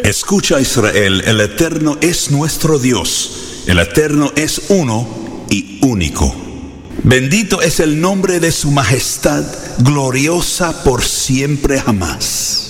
Escucha, Israel, el Eterno es nuestro Dios. El Eterno es uno y único. Bendito es el nombre de su majestad, gloriosa por siempre jamás.